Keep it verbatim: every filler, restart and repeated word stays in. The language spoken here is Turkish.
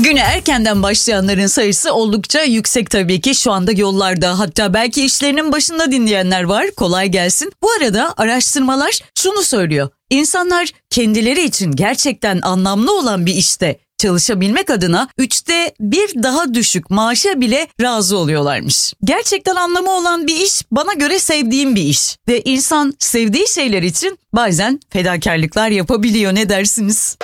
Güne erkenden başlayanların sayısı oldukça yüksek tabii ki şu anda yollarda, hatta belki işlerinin başında dinleyenler var. Kolay gelsin. Bu arada araştırmalar şunu söylüyor. İnsanlar kendileri için gerçekten anlamlı olan bir işte çalışabilmek adına üçte bir daha düşük maaşa bile razı oluyorlarmış. Gerçekten anlamı olan bir iş bana göre sevdiğim bir iş. Ve insan sevdiği şeyler için bazen fedakarlıklar yapabiliyor, ne dersiniz?